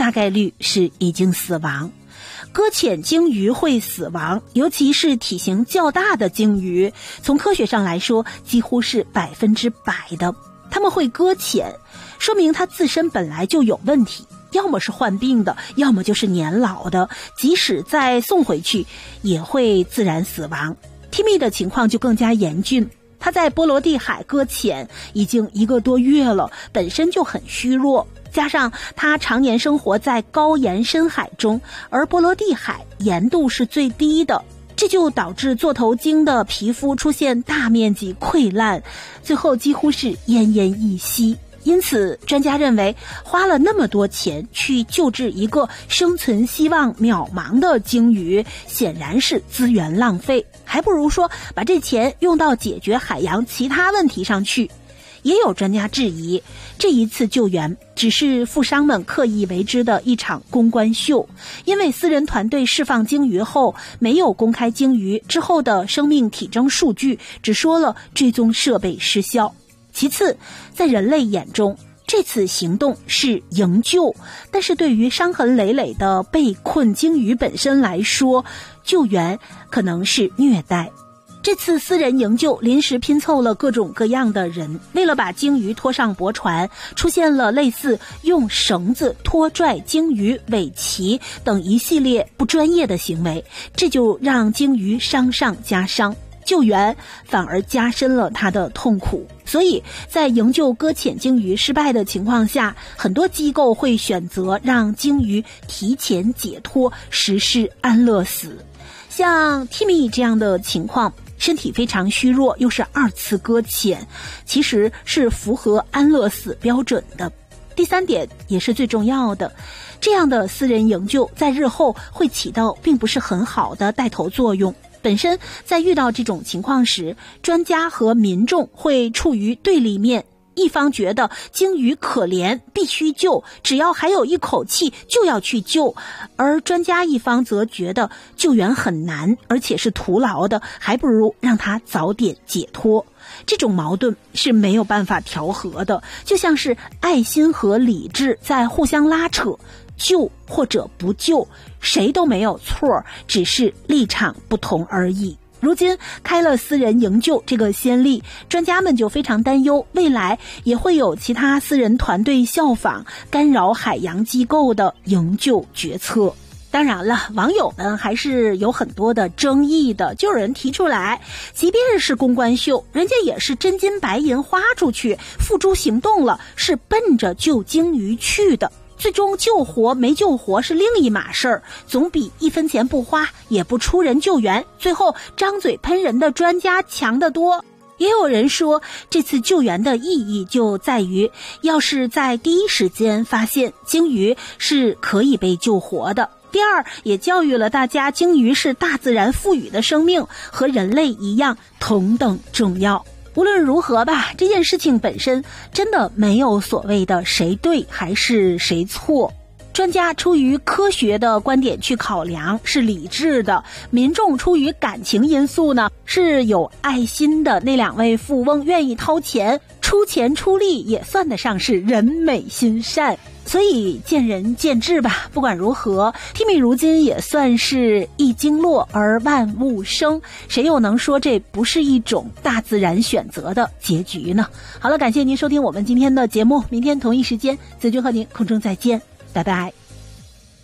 大概率是已经死亡。搁浅鲸鱼会死亡，尤其是体型较大的鲸鱼，从科学上来说几乎是100%的。它们会搁浅，说明它自身本来就有问题，要么是患病的，要么就是年老的，即使再送回去也会自然死亡。Timmy 的情况就更加严峻，他在波罗的海搁浅已经1个多月了，本身就很虚弱，加上他常年生活在高盐深海中，而波罗的海盐度是最低的，这就导致座头鲸的皮肤出现大面积溃烂，最后几乎是奄奄一息。因此专家认为，花了那么多钱去救治一个生存希望渺茫的鲸鱼，显然是资源浪费，还不如说把这钱用到解决海洋其他问题上去。也有专家质疑，这一次救援只是富商们刻意为之的一场公关秀，因为私人团队释放鲸鱼后没有公开鲸鱼之后的生命体征数据，只说了追踪设备失效。其次，在人类眼中，这次行动是营救，但是对于伤痕累累的被困鲸鱼本身来说，救援可能是虐待。这次私人营救临时拼凑了各种各样的人，为了把鲸鱼拖上驳船，出现了类似用绳子拖拽鲸鱼、尾鳍等一系列不专业的行为，这就让鲸鱼伤上加伤，救援反而加深了他的痛苦。所以在营救搁浅鲸鱼失败的情况下，很多机构会选择让鲸鱼提前解脱，实施安乐死。像 Timmy 这样的情况，身体非常虚弱，又是2次搁浅，其实是符合安乐死标准的。第3点也是最重要的，这样的私人营救在日后会起到并不是很好的带头作用。本身在遇到这种情况时，专家和民众会处于对立面，一方觉得鲸鱼可怜必须救，只要还有一口气就要去救，而专家一方则觉得救援很难，而且是徒劳的，还不如让它早点解脱。这种矛盾是没有办法调和的，就像是爱心和理智在互相拉扯，救或者不救，谁都没有错，只是立场不同而已。如今开了私人营救这个先例，专家们就非常担忧，未来也会有其他私人团队效仿，干扰海洋机构的营救决策。当然了，网友们还是有很多的争议的，就有人提出来，即便是公关秀，人家也是真金白银花出去付诸行动了，是奔着救鲸鱼去的，最终救活没救活是另一码事儿，总比1分钱不花也不出人救援，最后张嘴喷人的专家强得多。也有人说，这次救援的意义就在于，要是在第一时间发现鲸鱼是可以被救活的。第二，也教育了大家，鲸鱼是大自然赋予的生命，和人类一样同等重要。无论如何吧，这件事情本身真的没有所谓的谁对还是谁错。专家出于科学的观点去考量是理智的，民众出于感情因素呢是有爱心的，那2位富翁愿意掏钱出钱出力，也算得上是人美心善。所以见仁见智吧，不管如何 Timmy 如今也算是一经落而万物生，谁又能说这不是一种大自然选择的结局呢？好了，感谢您收听我们今天的节目，明天同一时间子君和您空中再见，拜拜。